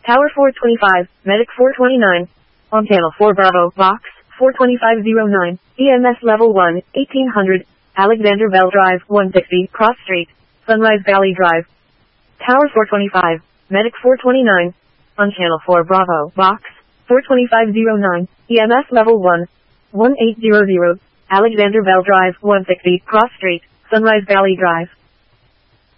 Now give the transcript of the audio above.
Tower 425, Medic 429. On channel 4 Bravo, Box 42509, EMS level 1, 1800, Alexander Bell Drive, 160, Cross Street, Sunrise Valley Drive. Tower 425, Medic 429. On channel 4 Bravo, Box 42509, EMS level 1, 1800, Alexander Bell Drive, 160, Cross Street, Sunrise Valley Drive.